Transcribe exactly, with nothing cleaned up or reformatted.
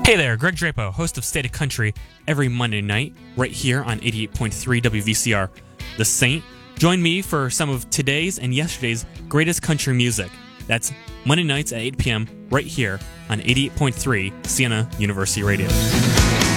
Hey there, Greg Drapo, host of State of Country, every Monday night, right here on eighty-eight point three W V C R. The Saint. Join me for some of today's and yesterday's greatest country music. That's Monday nights at eight p.m. right here on eighty-eight point three Siena University Radio.